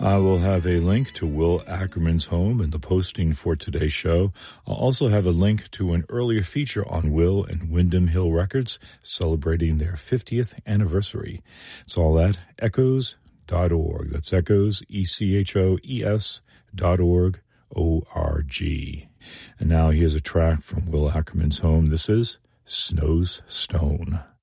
I will have a link to Will Ackerman's home in the posting for today's show. I'll also have a link to an earlier feature on Will and Windham Hill Records celebrating their 50th anniversary. It's all at echoes.org. That's echoes, ECHOES.org, O-R-G. And now here's a track from Will Ackerman's home. This is Snow's Stone.